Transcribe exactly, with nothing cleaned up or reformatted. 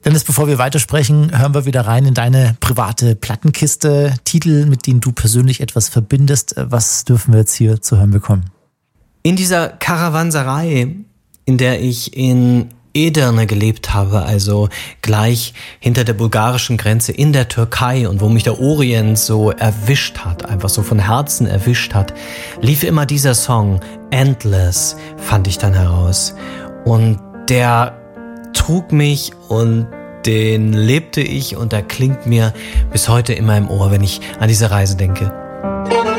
Dennis, bevor wir weitersprechen, hören wir wieder rein in deine private Plattenkiste. Titel, mit denen du persönlich etwas verbindest. Was dürfen wir jetzt hier zu hören bekommen? In dieser Karawanserei, in der ich in Edirne gelebt habe, also gleich hinter der bulgarischen Grenze in der Türkei und wo mich der Orient so erwischt hat, einfach so von Herzen erwischt hat, lief immer dieser Song, Endless, fand ich dann heraus. Und der trug mich und den lebte ich und der klingt mir bis heute immer im Ohr, wenn ich an diese Reise denke.